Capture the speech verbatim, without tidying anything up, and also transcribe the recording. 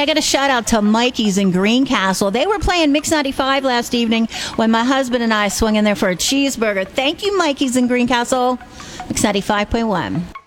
I got a shout out to Mikey's in Greencastle. They were playing Mix ninety-five last evening when my husband and I swung in there for a cheeseburger. Thank you, Mikey's in Greencastle. Mix ninety-five point one.